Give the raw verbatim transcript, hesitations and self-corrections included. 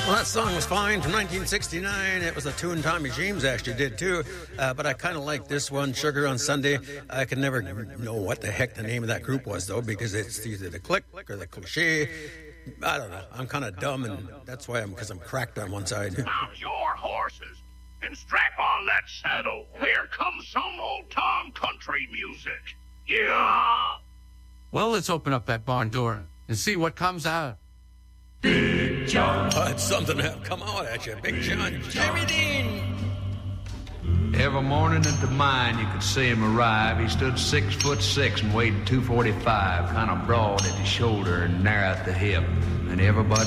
Well, that song was fine from nineteen sixty-nine. It was a tune Tommy James actually did too. Uh, but I kind of like this one, Sugar on Sunday. I can never know what the heck the name of that group was, though, because it's either the Click or the Cliche. I don't know. I'm kind of dumb, and that's why I'm, because I'm cracked on one side. Mount your horses and strap on that saddle. Here comes some old Tom country music. Yeah. Well, let's open up that barn door and see what comes out. Big John. Oh, it's something to come out at you. Big John. Jimmy Dean. Every morning at the mine, you could see him arrive. He stood six foot six and weighed two forty-five, kind of broad at the shoulder and narrow at the hip. And everybody